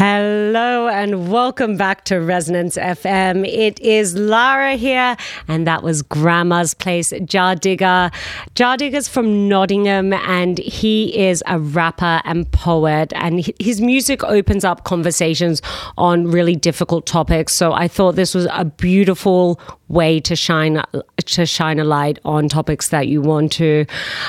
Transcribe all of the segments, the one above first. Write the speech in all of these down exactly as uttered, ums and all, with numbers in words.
Hello and welcome back to Resonance F M. It is Lara here, and that was Grandma's Place, Jah Digger. Jah Digger's from Nottingham, and he is a rapper and poet, and his music opens up conversations on really difficult topics. So I thought this was a beautiful way to shine to shine a light on topics that you want to.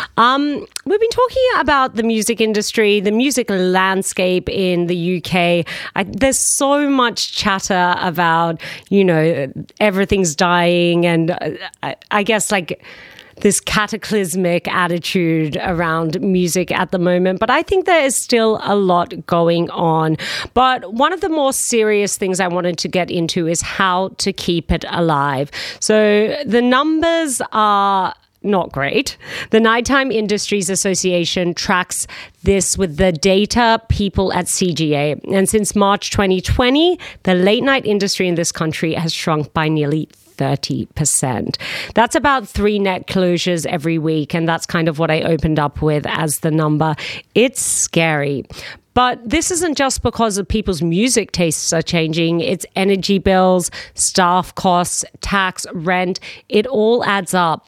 Um, we've been talking about the music industry, the music landscape in the U K. I, there's so much chatter about, you know, everything's dying, and uh, I, I guess like this cataclysmic attitude around music at the moment. But I think there is still a lot going on. But one of the more serious things I wanted to get into is how to keep it alive. So the numbers are not great. The Nighttime Industries Association tracks this with the data people at C G A. And since March twenty twenty, the late night industry in this country has shrunk by nearly thirty percent. That's about three net closures every week. And that's kind of what I opened up with as the number. It's scary. But this isn't just because of people's music tastes are changing. It's energy bills, staff costs, tax, rent. It all adds up.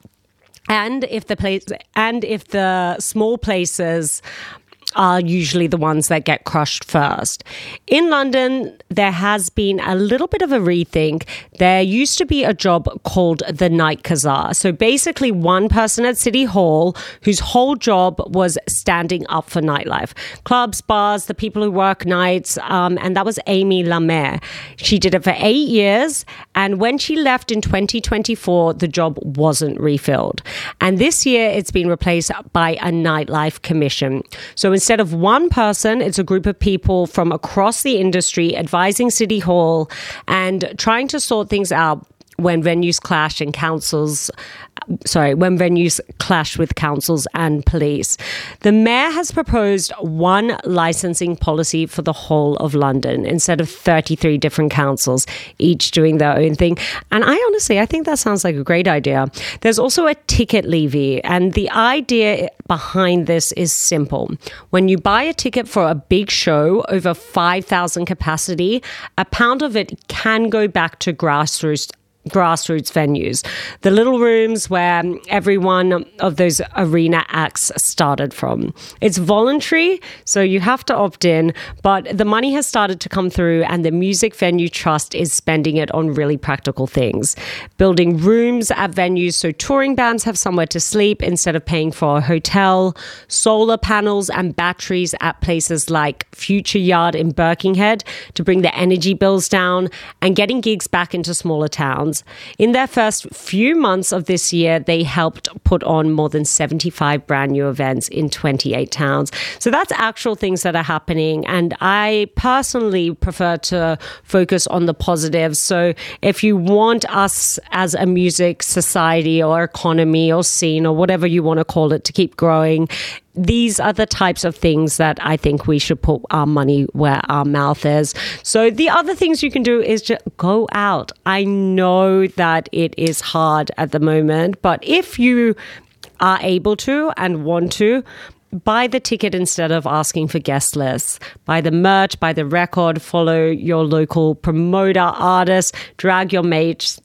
And if the place, and if the small places are usually the ones that get crushed first. In London, there has been a little bit of a rethink. There used to be a job called the Night Kazaa. So basically one person at City Hall whose whole job was standing up for nightlife. Clubs, bars, the people who work nights, um, and that was Amy Lamere. She did it for eight years, and when she left in twenty twenty-four, the job wasn't refilled. And this year, it's been replaced by a nightlife commission. So instead of one person, it's a group of people from across the industry advising City Hall and trying to sort things out when venues clash and councils, sorry, when venues clash with councils and police. The mayor has proposed one licensing policy for the whole of London instead of thirty-three different councils, each doing their own thing. And I honestly, I think that sounds like a great idea. There's also a ticket levy, and the idea behind this is simple. When you buy a ticket for a big show over five thousand capacity, a pound of it can go back to grassroots grassroots venues, the little rooms where every one of those arena acts started from. It's voluntary, so you have to opt in, but the money has started to come through, and the Music Venue Trust is spending it on really practical things. Building rooms at venues so touring bands have somewhere to sleep instead of paying for a hotel, solar panels and batteries at places like Future Yard in Birkenhead to bring the energy bills down, and getting gigs back into smaller towns. In their first few months of this year, they helped put on more than seventy-five brand new events in twenty-eight towns. So that's actual things that are happening. And I personally prefer to focus on the positives. So if you want us as a music society or economy or scene or whatever you want to call it to keep growing, these are the types of things that I think we should put our money where our mouth is. So the other things you can do is just go out. I know that it is hard at the moment, but if you are able to and want to, buy the ticket instead of asking for guest lists. Buy the merch, buy the record, follow your local promoter, artist, drag your mates.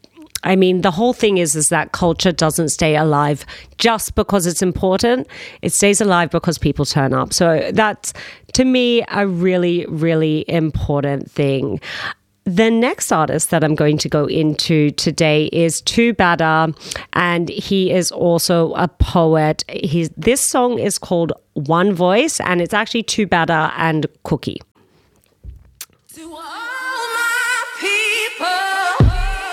I mean, the whole thing is, is that culture doesn't stay alive just because it's important. It stays alive because people turn up. So that's, to me, a really, really important thing. The next artist that I'm going to go into today is two Bada, and he is also a poet. He's, this song is called One Voice, and it's actually two Bada and Cookie. To all my people.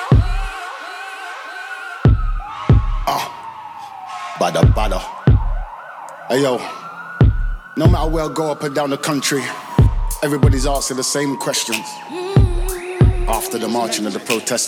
Ah, Bada Bada. Hey yo, no matter where I go up and down the country, everybody's asking the same questions. After the marching and the protesting.